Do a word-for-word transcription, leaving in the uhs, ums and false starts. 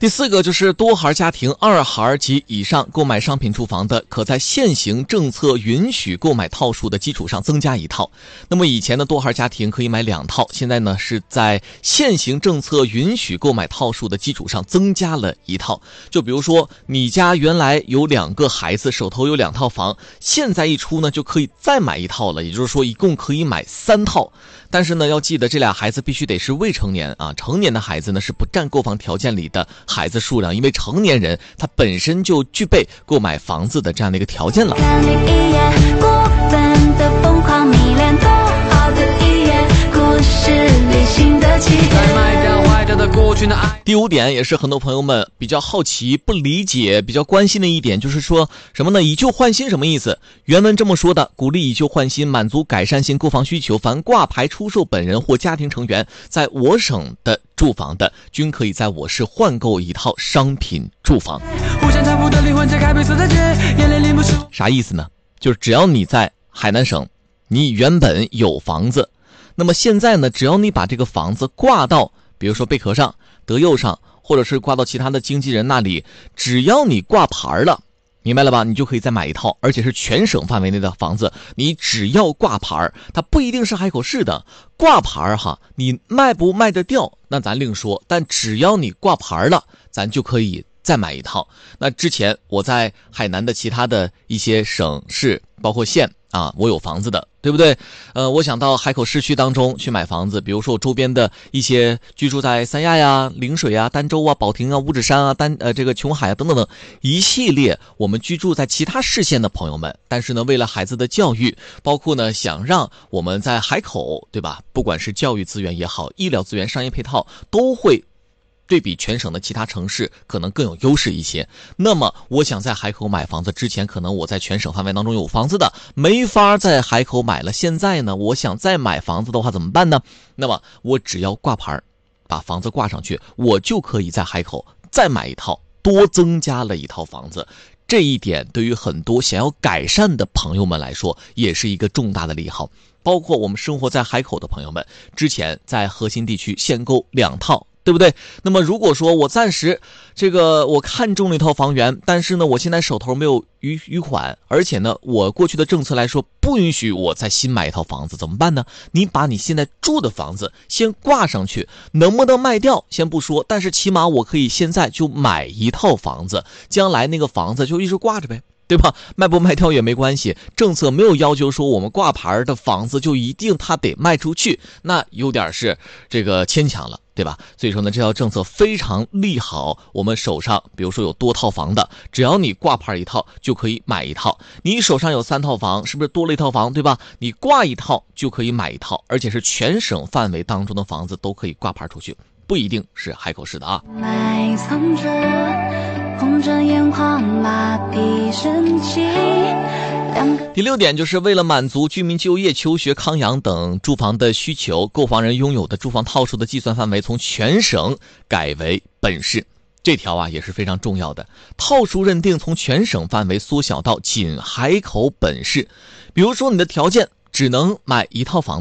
第四个就是多孩家庭二孩及以上购买商品住房的，可在现行政策允许购买套数的基础上增加一套。那么以前的多孩家庭可以买两套，现在呢是在现行政策允许购买套数的基础上增加了一套。就比如说你家原来有两个孩子，手头有两套房，现在一出呢就可以再买一套了，也就是说一共可以买三套。但是呢要记得这俩孩子必须得是未成年啊，成年的孩子呢是不占购房条件里的孩子数量，因为成年人他本身就具备购买房子的这样的一个条件了。 看你一眼，过分的疯狂迷恋，多好的一页，故事里新的起点。卖掉坏掉的过去的爱。 第五点也是很多朋友们比较好奇、不理解、比较关心的一点，就是说什么呢？以旧换新什么意思？原文这么说的：鼓励以旧换新，满足改善性购房需求，凡挂牌出售本人或家庭成员在我省的住房的，均可以在我市换购一套商品住房。啥意思呢？就是只要你在海南省，你原本有房子，那么现在呢，只要你把这个房子挂到比如说贝壳上、德佑上，或者是挂到其他的经纪人那里，只要你挂牌了，明白了吧？你就可以再买一套，而且是全省范围内的房子，你只要挂牌，它不一定是海口市的挂牌哈，你卖不卖得掉那咱另说，但只要你挂牌了，咱就可以再买一套。那之前我在海南的其他的一些省市包括县啊，我有房子的，对不对？呃，我想到海口市区当中去买房子，比如说我周边的一些居住在三亚呀、陵水啊、儋州啊、保亭啊、五指山啊、丹呃这个琼海啊等等等一系列我们居住在其他市县的朋友们，但是呢，为了孩子的教育，包括呢想让我们在海口，对吧？不管是教育资源也好，医疗资源、商业配套，都会对比全省的其他城市可能更有优势一些。那么我想在海口买房子之前，可能我在全省范围当中有房子的，没法在海口买了。现在呢，我想再买房子的话怎么办呢？那么我只要挂牌，把房子挂上去，我就可以在海口再买一套，多增加了一套房子。这一点对于很多想要改善的朋友们来说，也是一个重大的利好。包括我们生活在海口的朋友们，之前在核心地区限购两套，对不对？那么如果说我暂时这个我看中了一套房源，但是呢我现在手头没有余余款，而且呢我过去的政策来说不允许我再新买一套房子，怎么办呢？你把你现在住的房子先挂上去，能不能卖掉先不说，但是起码我可以现在就买一套房子，将来那个房子就一直挂着呗，对吧？卖不卖掉也没关系，政策没有要求说我们挂牌的房子就一定它得卖出去，那有点是这个牵强了，对吧？所以说呢，这条政策非常利好我们手上比如说有多套房的，只要你挂牌一套就可以买一套。你手上有三套房，是不是多了一套房，对吧？你挂一套就可以买一套，而且是全省范围当中的房子都可以挂牌出去，不一定是海口市的啊。 埋藏着红着眼眶麻痹神经。 第六点就是为了满足居民就业、求学、康养等住房的需求，购房人拥有的住房套数的计算范围从全省改为本市。这条啊也是非常重要的，套数认定从全省范围缩小到仅海口本市。比如说你的条件只能买一套房子，